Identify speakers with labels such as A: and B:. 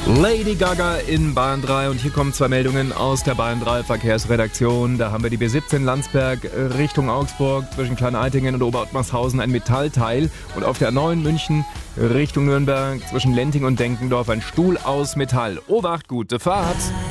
A: Lady Gaga in Bahn 3 und hier kommen 2 Meldungen aus der Bahn 3 Verkehrsredaktion. Da haben wir die B17 Landsberg Richtung Augsburg zwischen Klein-Eitingen und Oberottmarshausen ein Metallteil und auf der A9 München Richtung Nürnberg zwischen Lenting und Denkendorf ein Stuhl aus Metall. Obacht, gute Fahrt!